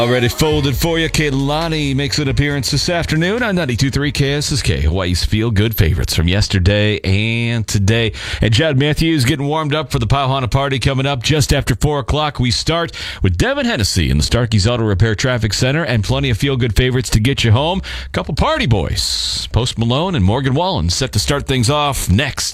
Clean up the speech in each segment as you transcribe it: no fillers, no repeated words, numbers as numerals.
Already folded for you. Kehlani makes an appearance this afternoon on 92.3 KSSK, Hawaii's feel-good favorites from yesterday and today. And Chad Matthews getting warmed up for the Pauhana party coming up just after 4 o'clock. We start with Devin Hennessy in the Starkey's Auto Repair Traffic Center and plenty of feel-good favorites to get you home. A couple party boys, Post Malone and Morgan Wallen, set to start things off next.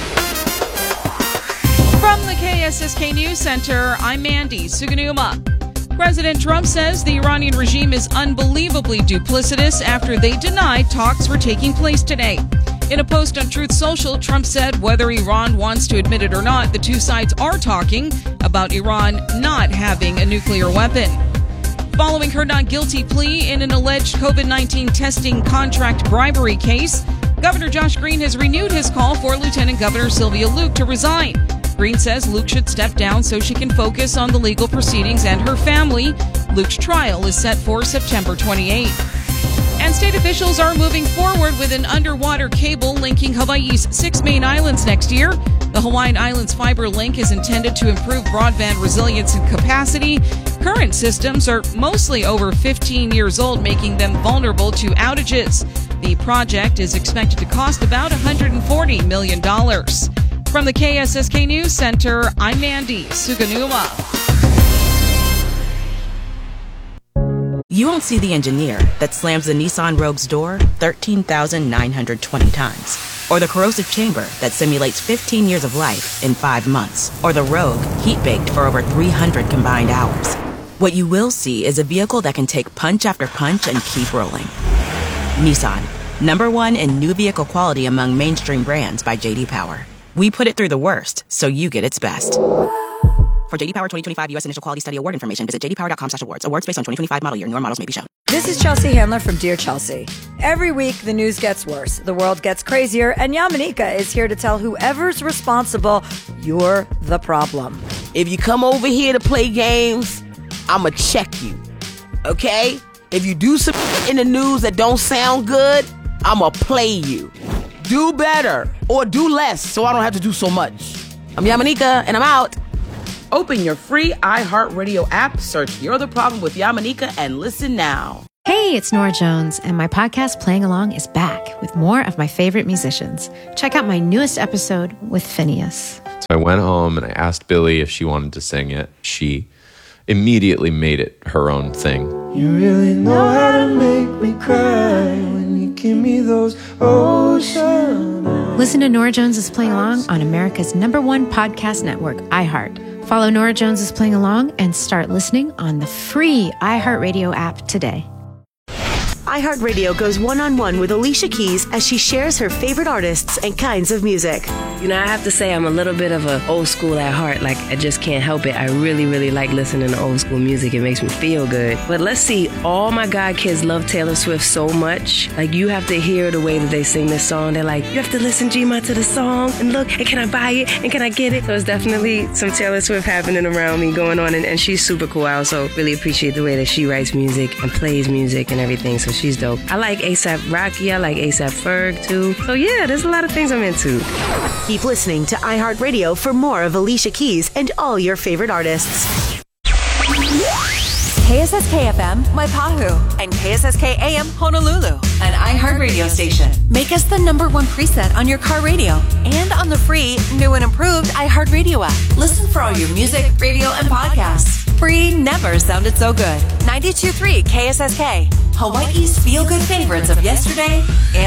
From the KSSK News Center, I'm Mandy Suganuma. President Trump says the Iranian regime is unbelievably duplicitous after they denied talks were taking place today. In a post on Truth Social, Trump said whether Iran wants to admit it or not, the two sides are talking about Iran not having a nuclear weapon. Following her not guilty plea in an alleged COVID-19 testing contract bribery case, Governor Josh Green has renewed his call for Lieutenant Governor Sylvia Luke to resign. Green says Luke should step down so she can focus on the legal proceedings and her family. Luke's trial is set for September 28th. And state officials are moving forward with an underwater cable linking Hawaii's 6 main islands next year. The Hawaiian Islands Fiber Link is intended to improve broadband resilience and capacity. Current systems are mostly over 15 years old, making them vulnerable to outages. The project is expected to cost about $140 million. From the KSSK News Center, I'm Mandy Suganuma. You won't see the engineer that slams the Nissan Rogue's door 13,920 times. Or the corrosive chamber that simulates 15 years of life in 5 months. Or the Rogue heat-baked for over 300 combined hours. What you will see is a vehicle that can take punch after punch and keep rolling. Nissan, #1 in new vehicle quality among mainstream brands by J.D. Power. We put it through the worst, so you get its best. For J.D. Power 2025 U.S. Initial Quality Study Award information, visit jdpower.com/awards. Awards based on 2025 model year. Newer models may be shown. This is Chelsea Handler from Dear Chelsea. Every week, the news gets worse, the world gets crazier, and Yamanika is here to tell whoever's responsible, you're the problem. If you come over here to play games, I'ma check you, okay? If you do some in the news that don't sound good, I'ma play you. Do better or do less so I don't have to do so much. I'm Yamanika and I'm out. Open your free iHeartRadio app, search You're the Problem with Yamanika, and listen now. Hey, it's Nora Jones, and my podcast Playing Along is back with more of my favorite musicians. Check out my newest episode with Phineas. So I went home and I asked Billy if she wanted to sing it. She immediately made it her own thing. You really know how to make me cry when you give me those ocean eyes. Listen to Nora Jones is Playing Along on America's #1 podcast network, iHeart. Follow Nora Jones is Playing Along and start listening on the free iHeartRadio app today. iHeartRadio goes one-on-one with Alicia Keys as she shares her favorite artists and kinds of music. You know, I have to say I'm a little bit of an old school at heart. Like, I just can't help it. I really, really like listening to old school music. It makes me feel good. But let's see, all my god kids love Taylor Swift so much. Like, you have to hear the way that they sing this song. They're like, you have to listen, Gma, to the song. And look, and can I buy it? And can I get it? So it's definitely some Taylor Swift happening around me going on. And she's super cool. I also really appreciate the way that she writes music and plays music and everything. So she's dope. I like A$AP Rocky. I like A$AP Ferg, too. So yeah, there's a lot of things I'm into. Keep listening to iHeartRadio for more of Alicia Keys and all your favorite artists. KSSK-FM, Waipahu, and KSSK-AM, Honolulu, an iHeartRadio station. Make us the #1 preset on your car radio and on the free, new and improved iHeartRadio app. Listen for all your music, radio, and podcasts. Free never sounded so good. 92.3 KSSK, Hawaii's feel-good favorites of yesterday and